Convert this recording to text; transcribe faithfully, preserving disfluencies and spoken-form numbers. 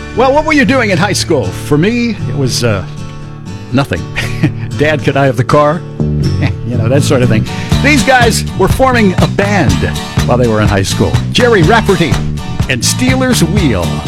Well, what were you doing in high school? For me, it was uh, nothing. Dad, could I have the car? You know, that sort of thing. These guys were forming a band while they were in high school. Jerry Rafferty and Steelers Wheel.